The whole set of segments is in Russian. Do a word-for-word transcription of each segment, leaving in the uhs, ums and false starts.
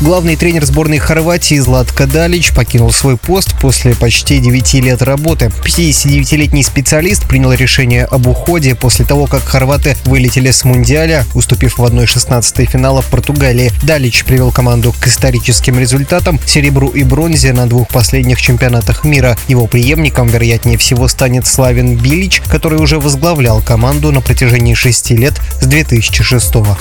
Главный тренер сборной Хорватии Златко Далич покинул свой пост после почти девяти лет работы. пятидесятидевятилетний специалист принял решение об уходе после того, как хорваты вылетели с Мундиаля, уступив в одна шестнадцатая финала в Португалии. Далич привел команду к историческим результатам – серебру и бронзе на двух последних чемпионатах мира. Его преемником, вероятнее всего, станет Славен Билич, который уже возглавлял команду на протяжении шести лет с две тысячи шестого.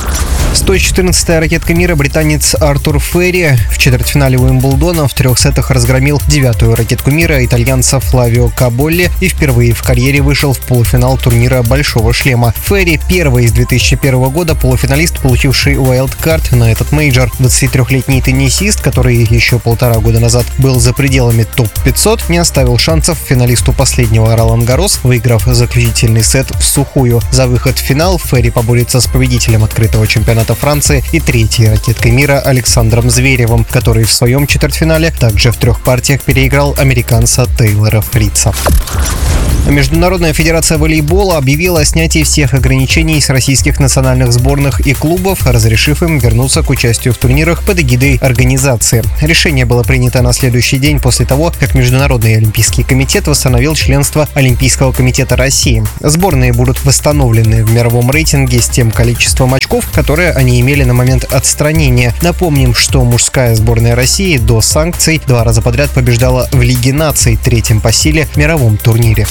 сто четырнадцатая ракетка мира британец Артур Ферри в четвертьфинале Уимблдона в трех сетах разгромил девятую ракетку мира итальянца Флавио Каболли и впервые в карьере вышел в полуфинал турнира «Большого шлема». Ферри – первый из две тысячи первого года полуфиналист, получивший уайлдкарт на этот мейджор. двадцатитрёхлетний теннисист, который еще полтора года назад был за пределами топ пятьсот, не оставил шансов финалисту последнего Ролан-Гаррос, выиграв заключительный сет всухую. За выход в финал Ферри поборется с победителем открытого чемпионата Франции и третьей ракеткой мира Александром Зверевым, который в своем четвертьфинале также в трех партиях переиграл американца Тейлора Фрица. Международная федерация волейбола объявила о снятии всех ограничений с российских национальных сборных и клубов, разрешив им вернуться к участию в турнирах под эгидой организации. Решение было принято на следующий день после того, как Международный олимпийский комитет восстановил членство Олимпийского комитета России. Сборные будут восстановлены в мировом рейтинге с тем количеством очков, которые они имели на момент отстранения. Напомним, что мужская сборная России до санкций два раза подряд побеждала в Лиге наций, третьем по силе мировом турнире.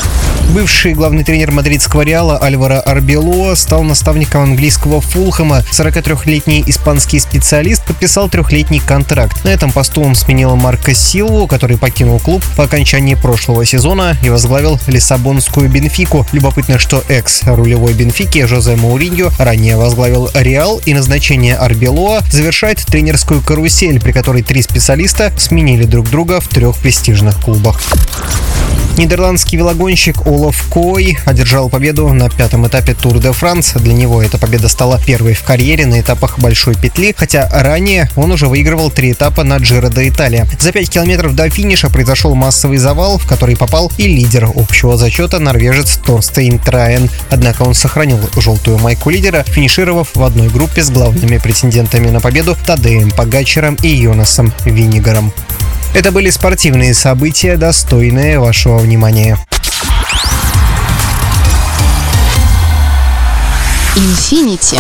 Бывший главный тренер мадридского Реала Альваро Арбелоа стал наставником английского Фулхэма. сорокатрёхлетний испанский специалист подписал трехлетний контракт. На этом посту он сменил Марко Силву, который покинул клуб по окончании прошлого сезона и возглавил лиссабонскую Бенфику. Любопытно, что экс-рулевой Бенфики Жозе Мауриньо ранее возглавил Реал, и назначение Арбелоа завершает тренерскую карусель, при которой три специалиста сменили друг друга в трех престижных клубах. Нидерландский велогонщик Олаф Кой одержал победу на пятом этапе Тур де Франс. Для него эта победа стала первой в карьере на этапах Большой петли, хотя ранее он уже выигрывал три этапа на Джиро де Италия. За пять километров до финиша произошел массовый завал, в который попал и лидер общего зачета норвежец Торстейн Траен. Однако он сохранил желтую майку лидера, финишировав в одной группе с главными претендентами на победу Тадеем Погачаром и Йонасом Винегаром. Это были спортивные события, достойные вашего внимания. Infinity.